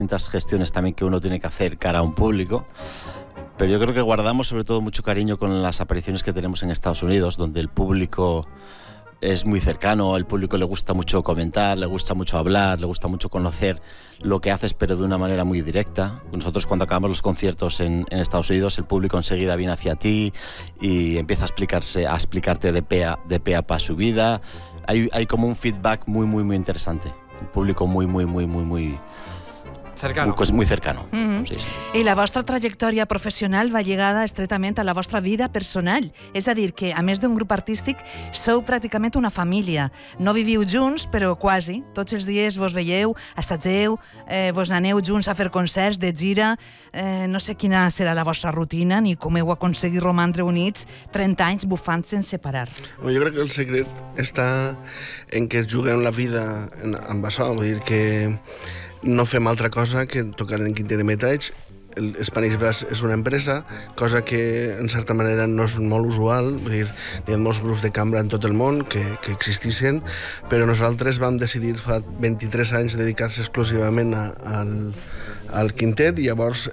distintas gestiones también que uno tiene que hacer cara a un público. Pero yo creo que guardamos sobre todo mucho cariño con las apariciones que tenemos en Estados Unidos, donde el público es muy cercano, al público le gusta mucho comentar, le gusta mucho hablar, le gusta mucho conocer lo que haces, pero de una manera muy directa. Nosotros cuando acabamos los conciertos en Estados Unidos, el público enseguida viene hacia ti y empieza a explicarte de pe a pa su vida. Hay como un feedback muy interesante. Un público muy cercano. Muy cercano. Sí. I la vostra trajectòria professional va lligada estretament a la vostra vida personal. És a dir, que a més d'un grup artístic, sou pràcticament una família. No viviu junts, però quasi. Tots els dies vos veieu, assageu, vos aneu junts a fer concerts de gira. No sé quina serà la vostra rutina ni com heu aconseguit romandre units 30 anys bufant sense parar. Jo crec que el secret està en que es juguem la vida amb això. Vull dir que no fem altra cosa que tocar en Quintet de Metalls. El Spanish Brass és una empresa, cosa que en certa manera no és molt usual. Vull dir, hi ha molts grups de cambra en tot el món que existissin, però nosaltres vam decidir fa 23 anys dedicar-se exclusivament al quintet, i llavors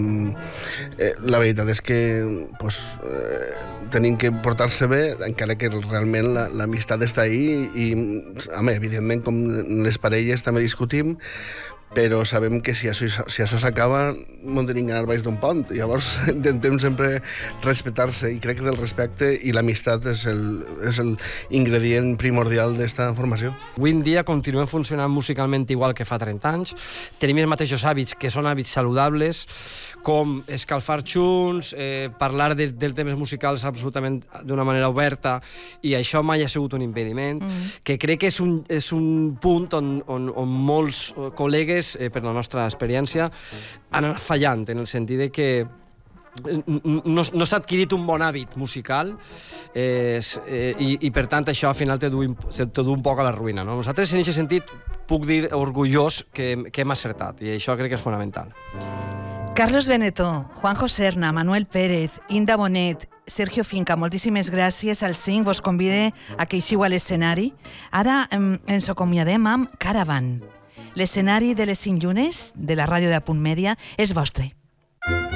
la veritat és que tenim que portar-se bé, encara que realment l'amistat està ahí, i evidentment com les parelles també discutim, però sabem que si això s'acaba no tenim d'anar baix d'un pont. Llavors intentem sempre respectar-se, i crec que el respecte i l'amistat és l'ingredient primordial d'esta formació. Avui en dia continuem funcionant musicalment igual que fa 30 anys, tenim els mateixos hàbits, que són hàbits saludables, com escalfar junts, parlar dels temes musicals absolutament d'una manera oberta, i això mai ha sigut un impediment, que crec que és un punt on molts col·legues, per la nostra experiència, han anat fallant, en el sentit de que no s'ha adquirit un bon hàbit musical, i per tant això al final te du un poc a la ruïna. Nosaltres en aquest sentit puc dir orgullós que hem acertat, i això crec que és fonamental. Carlos Benetó, Juanjo Serna, Manuel Pérez, Inda Bonet, Sergio Finca, moltíssimes gràcies. El 5 vos convide a que eixiu a l'escenari. Ara ens acomiadem amb Caravan. L'escenari de les 5 llunes de la ràdio de Punt Mèdia és vostre.